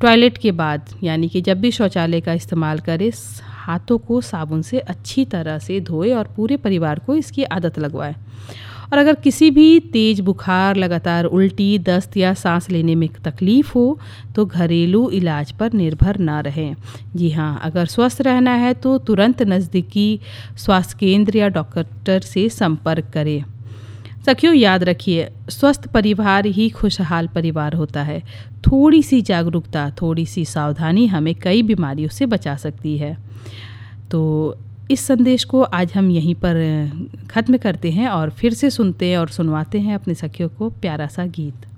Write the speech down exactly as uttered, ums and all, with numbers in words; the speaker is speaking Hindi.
टॉयलेट के बाद यानी कि जब भी शौचालय का इस्तेमाल करें, हाथों को साबुन से अच्छी तरह से धोए और पूरे परिवार को इसकी आदत लगवाएं। और अगर किसी भी तेज़ बुखार, लगातार उल्टी, दस्त या सांस लेने में तकलीफ़ हो तो घरेलू इलाज पर निर्भर ना रहें। जी हाँ, अगर स्वस्थ रहना है तो तुरंत नज़दीकी स्वास्थ्य केंद्र या डॉक्टर से संपर्क करें। सखियों, याद रखिए, स्वस्थ परिवार ही खुशहाल परिवार होता है। थोड़ी सी जागरूकता, थोड़ी सी सावधानी हमें कई बीमारियों से बचा सकती है। तो इस संदेश को आज हम यहीं पर ख़त्म करते हैं और फिर से सुनते हैं और सुनवाते हैं अपने सखियों को प्यारा सा गीत।